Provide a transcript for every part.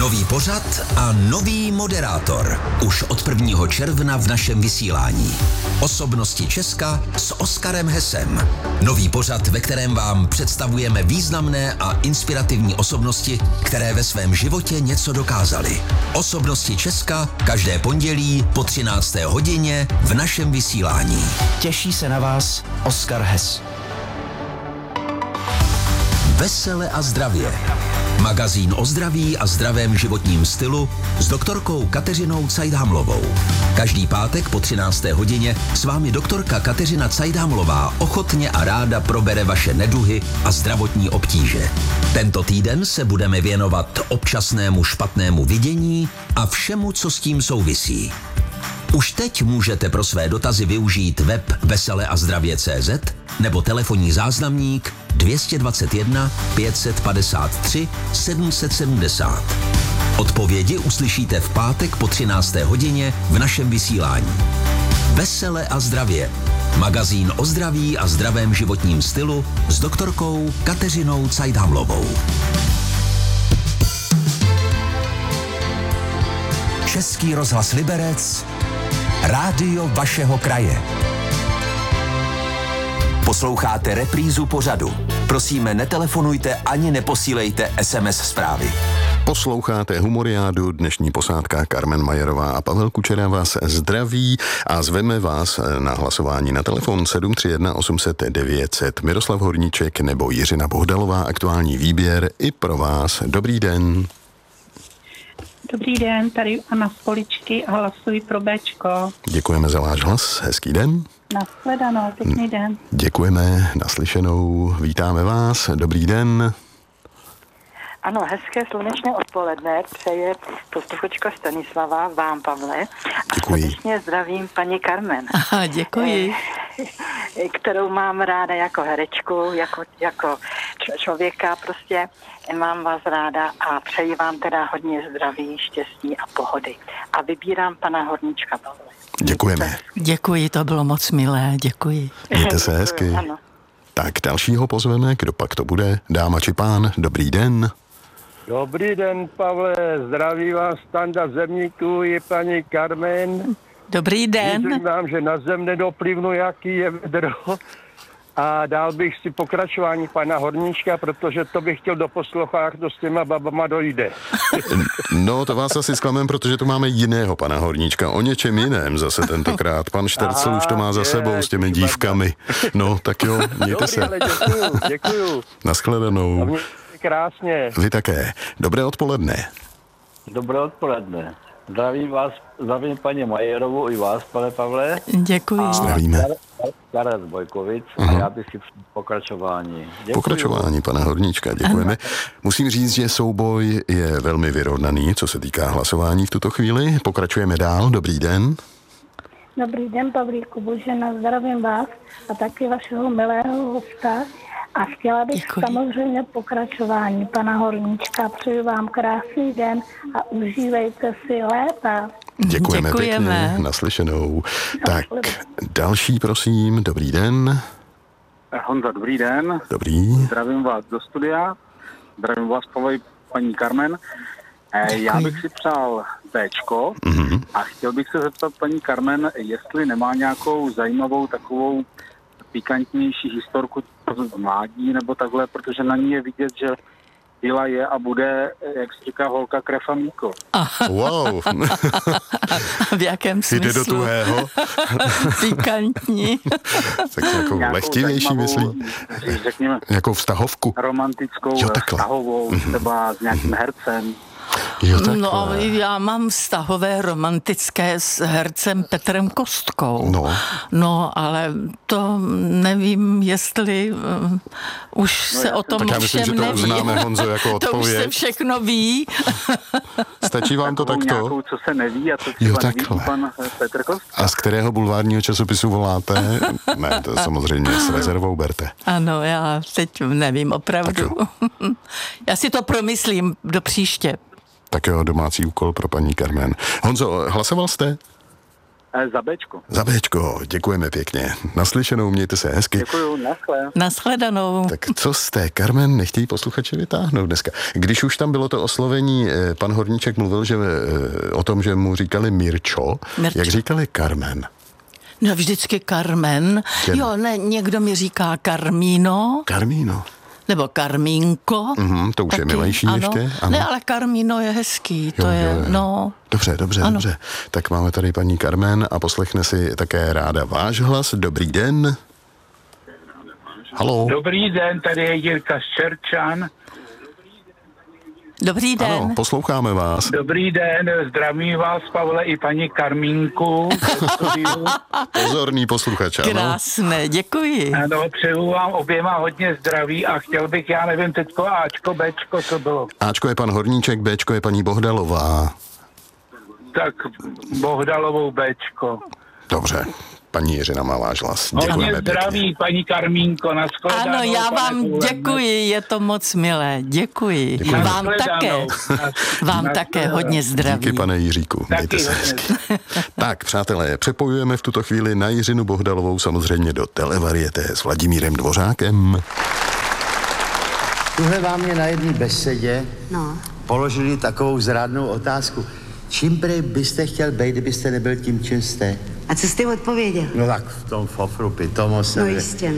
Nový pořad a nový moderátor. Už od 1. června v našem vysílání. Osobnosti Česka s Oskarem Hesem. Nový pořad, ve kterém vám představujeme významné a inspirativní osobnosti, které ve svém životě něco dokázaly. Osobnosti Česka každé pondělí po 13. hodině v našem vysílání. Těší se na vás Oskar Hes. Vesele a zdravě. Magazín o zdraví a zdravém životním stylu s doktorkou Kateřinou Cajdhamlovou. Každý pátek po 13. hodině s vámi doktorka Kateřina Cajdhamlová ochotně a ráda probere vaše neduhy a zdravotní obtíže. Tento týden se budeme věnovat občasnému špatnému vidění a všemu, co s tím souvisí. Už teď můžete pro své dotazy využít web veseleazdravě.cz nebo telefonní záznamník 221 553 770. Odpovědi uslyšíte v pátek po 13. hodině v našem vysílání. Vesele a zdravě. Magazín o zdraví a zdravém životním stylu s doktorkou Kateřinou Cajdhamlovou. Český rozhlas Liberec, rádio vašeho kraje. Posloucháte reprízu pořadu. Prosíme, netelefonujte ani neposílejte SMS zprávy. Posloucháte Humoriádu, dnešní posádka Carmen Majerová a Pavel Kučera vás zdraví a zveme vás na hlasování na telefon 731 800 900. Miroslav Horníček nebo Jiřina Bohdalová, aktuální výběr i pro vás. Dobrý den. Dobrý den, tady Anna z Poličky a hlasuji pro Bčko. Děkujeme za váš hlas, hezký den. Nashledanou, pěkný den. Děkujeme, naslyšenou, vítáme vás, dobrý den. Ano, hezké slunečné odpoledne přeje posluchačka Stanislava, vám, Pavle. Děkuji. A srdečně zdravím paní Carmen. Aha, děkuji. Kterou mám ráda jako herečku, jako člověka, prostě mám vás ráda a přeji vám teda hodně zdraví, štěstí a pohody. A vybírám pana Horníčka, Pavle. Děkujeme. Děkuji, to bylo moc milé, děkuji. Mějte se hezky. Ano. Tak dalšího pozveme, kdo pak to bude, dáma či pán, dobrý den. Dobrý den, Pavle, zdraví vás Standa Zemníků i paní Carmen. Dobrý den. Myslím vám, že na zem nedoplivnu, jaký je vedro. A dál bych si pokračování pana Horníčka, protože to bych chtěl do poslouchách, to s těma babama dojde. No, to vás asi zklamem, protože tu máme jiného pana Horníčka, o něčem jiném zase tentokrát. Pan Štercel už to má za sebou s těmi dívkami. No, tak jo, mějte se. Ale děkuju. Nashledanou. Krásně. Vy také. Dobré odpoledne. Dobré odpoledne. Zdravím paní Majerovou i vás, pane Pavle. Děkuji. Zdravíme. Karel z Bojkovic a já bych si pokračování. Děkuji. Pokračování pana Horníčka, děkujeme. Musím říct, že souboj je velmi vyrovnaný, co se týká hlasování v tuto chvíli. Pokračujeme dál. Dobrý den. Dobrý den, Pavlíku, Božena, zdravím vás a taky vašeho milého hosta. A chtěla bych samozřejmě pokračování pana Horníčka. Přeju vám krásný den a užívejte si léta. Děkujeme pěkně, naslyšenou. Tak, další prosím, dobrý den. Honza, dobrý den. Dobrý. Zdravím vás do studia. Zdravím vás, paní Carmen. Já bych si přál Bčko a chtěl bych se zeptat paní Carmen, jestli nemá nějakou zajímavou takovou pikantnější historku z mládí nebo takhle, protože na ní je vidět, že byla je a bude, jak se říká, holka, krev a mlíko. Wow. V jakém smyslu? Jde do tuhého. Pikantní. Tak jako lehtivější, myslím. Řekněme, nějakou vztahovku. Romantickou, vztahovou, třeba s nějakým hercem. Jo, no, já mám vztahové romantické s hercem Petrem Kostkou. No, ale to nevím, jestli už se o tom tak já myslím, všem že to neví. uznáme, Honzo, jako odpověď. To už se všechno ví. Stačí vám to takto? Nějakou, co se neví a to třeba neví pan Petr Kostka. A z kterého bulvárního časopisu voláte? Ne, to samozřejmě s rezervou berte. Ano, já teď nevím opravdu. Já si to promyslím do příště. Tak jo, domácí úkol pro paní Carmen. Honzo, hlasoval jste? Za Bčko. Za Bčko, děkujeme pěkně. Naslyšenou, mějte se hezky. Děkuju, nashledanou. Tak co z té Carmen nechtějí posluchači vytáhnout dneska? Když už tam bylo to oslovení, pan Horníček mluvil že o tom, že mu říkali Mirčo. Jak říkali Carmen? No vždycky Carmen. Jo, ne, někdo mi říká Carmino. Carmino. Nebo Carmínko. To už taky, je milejší ještě. Ano. Ne, ale Carmino je hezký. To je. No. Dobře. Tak máme tady paní Carmen a poslechne si také ráda váš hlas. Dobrý den. Haló. Dobrý den, tady je Jirka Ščerčan. Dobrý den. Ano, posloucháme vás. Dobrý den, zdravím vás, Pavle, i paní Karmínku. Pozorný posluchač, ano. Krásné, děkuji. Ano, přeju vám oběma hodně zdraví a chtěl bych, já nevím, teďko Ačko, Bčko, co bylo. Ačko je pan Horníček, Bčko je paní Bohdalová. Tak Bohdalovou Bčko. Dobře. Paní Jiřina má váš hlas. Hodně zdraví, paní Karmínko, nashledanou. Ano, já vám děkuji, je to moc milé. Děkuji. Vám také. Vám také hodně zdraví. Díky, pane Jiříku. Mějte se hezky. Tak, přátelé, přepojujeme v tuto chvíli na Jiřinu Bohdalovou samozřejmě do Televarieté s Vladimírem Dvořákem. Tuhle vám mě na jedné besedě položili takovou zrádnou otázku. Čím prej byste chtěl být, kdybyste nebyl tím, čím jste? A co jste odpověděl? No tak v tom fofru pitomosem. No jistě.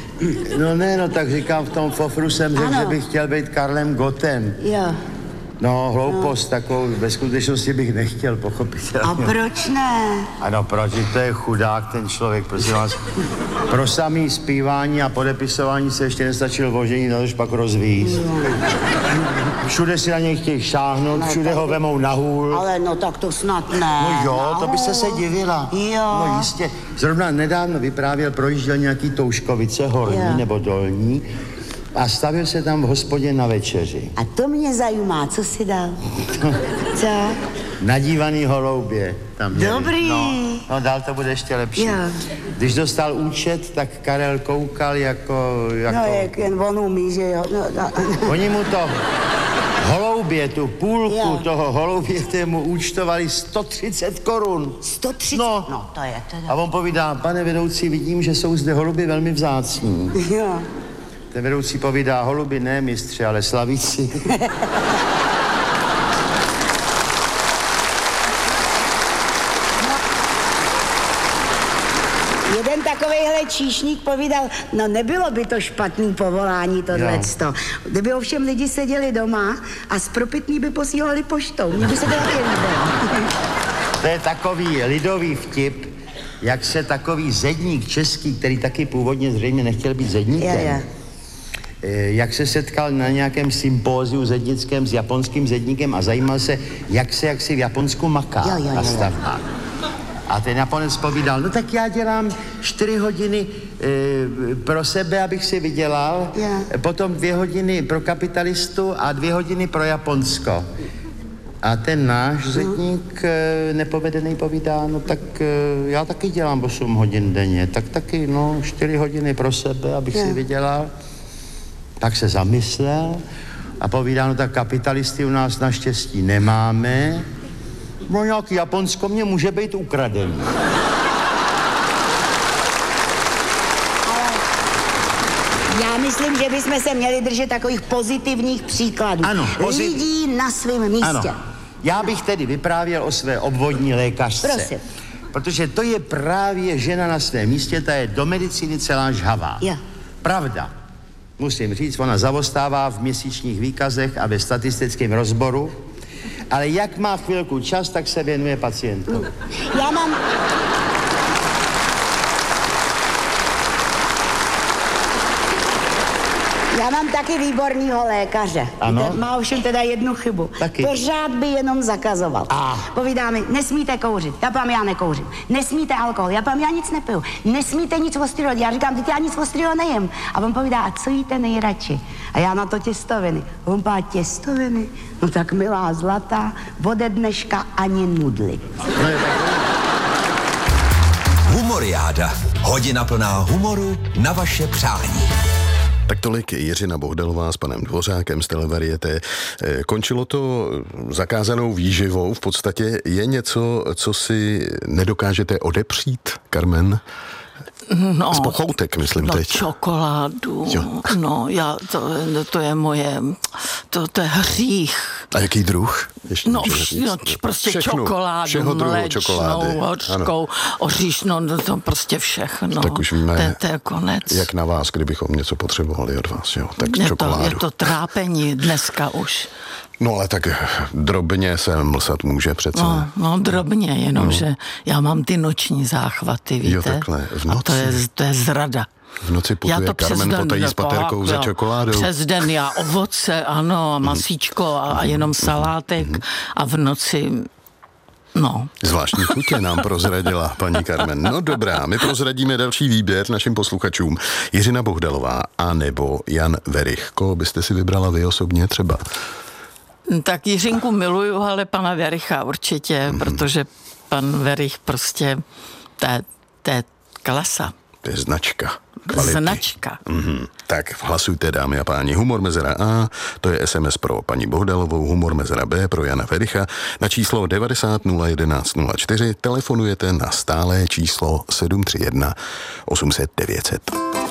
No tak říkám, v tom fofru jsem řekl, že bych chtěl být Karlem Gottem. Jo. No, hloupost takovou ve skutečnosti bych nechtěl, pochopitelně. A proč ne? Ano, proč? To je chudák ten člověk, prosím vás. Pro samý zpívání a podepisování se ještě nestačil vožení, no už pak rozvíjíst. Všude si na něj chtějí šáhnout, všude ho vemou na hůl. Ale no tak to snad ne. No jo, to byste se divila. Jo. No jistě. Zrovna nedávno vyprávěl, projížděl nějaký Touškovice, horní nebo dolní. A stavil se tam v hospodě na večeři. A to mě zajímá, co si dal? Co? Nadívaný holoubě tam měli. Dobrý. No dál to bude ještě lepší. Jo. Když dostal účet, tak Karel koukal jako... No jak jen on umí, že jo. No. Oni mu to holoubě, tu půlku toho holoubě, mu účtovali 130 korun. 130? No to je teda. A on povídá, pane vedoucí, vidím, že jsou zde holuby velmi vzácní. Jo. Ten vedoucí povídá, holuby ne mistři, ale slavíci. Jeden takovejhle číšník povídal, no nebylo by to špatný povolání tohleto. Kdyby ovšem lidi seděli doma a spropitný by posílali poštou. Mně by se to taky líbilo. To je takový lidový vtip, jak se takový zedník český, který taky původně zřejmě nechtěl být zedníkem, jak se setkal na nějakém sympóziu zednickém s japonským zedníkem a zajímal se, jak se v Japonsku maká na stavbách. A ten Japonec povídal, no tak já dělám 4 hodiny pro sebe, abych si vydělal, potom 2 hodiny pro kapitalistu a 2 hodiny pro Japonsko. A ten náš zedník nepovedený povídá, no tak já taky dělám 8 hodin denně, tak taky 4 hodiny pro sebe, abych si vydělal. Tak se zamyslel a povídá, no tak kapitalisty u nás naštěstí nemáme, no nějaký Japonsko mě může být ukradený. Já myslím, že bychom se měli držet takových pozitivních příkladů. Ano, lidí na svém místě. Ano. Já bych tedy vyprávěl o své obvodní lékařce. Prosím. Protože to je právě žena na svém místě, ta je do medicíny celá žhavá. Pravda. Musím říct, ona zavostává v měsíčních výkazech a ve statistickém rozboru, ale jak má chvilku čas, tak se věnuje pacientům. Já mám taky výbornýho lékaře. Ano? Má ovšem teda jednu chybu. Taky. Pořád by jenom zakazoval. Povídá mi, nesmíte kouřit. Já nekouřím. Nesmíte alkohol. Já nic nepiju. Nesmíte nic ostrého. Já říkám, teď já nic ostrého nejím. A on povídá, a co jíte nejradši? A já na to těstoviny. A on povídá, těstoviny? No tak milá zlatá, ode dneška ani nudly. Humoriáda. Hodina plná humoru na vaše přání. Tak tolik Jiřina Bohdalová s panem Dvořákem z Televarieté. Končilo to zakázanou výživou. V podstatě je něco, co si nedokážete odepřít, Carmen? No, z pochoutek, myslím teď. Čokoládu. Jo. No, to je moje, to je hřích. A jaký druh? Prostě čokoládu, mléčnou, hořkou, oříšnou, to prostě všechno. Tak už víme, to je konec. Jak na vás, kdybychom něco potřebovali od vás, jo? Tak čokoládu. Je to trápení dneska už. No ale tak drobně se mlsat může přece. No drobně, jenomže já mám ty noční záchvaty, víte? Jo, takhle, v noci. A to je zrada. V noci putuje Carmen potají s paterkou za čokoládou. Přes den já ovoce, ano, a masíčko a jenom salátek a v noci... No. Zvláštní chutě nám prozradila paní Carmen. No dobrá, my prozradíme další výběr našim posluchačům. Jiřina Bohdalová a nebo Jan Werich. Koho byste si vybrala vy osobně třeba? Tak Jiřinku miluju, ale pana Wericha určitě, protože pan Werich prostě, to je klasa. To je značka. Kvality. Značka. Tak hlasujte, dámy a páni. Humor mezera A, to je SMS pro paní Bohdalovou, humor mezera B pro Jana Wericha. Na číslo 90 011 04 telefonujete na stálé číslo 731 800 900.